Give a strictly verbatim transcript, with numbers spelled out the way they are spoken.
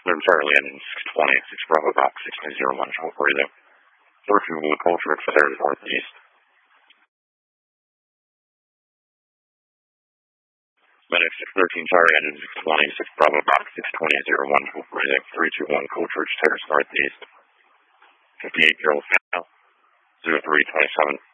They're Charlie and six twenty, six Bravo Box, six nine zero one, hold for you there. four two Blue Culture for there northeast. Medic six thirteen Charlie and six twenty, six Bravo Box, six twenty zero one, hold for you there. three two one Culture Terrace northeast. fifty-eight year old female, zero three twenty-seven.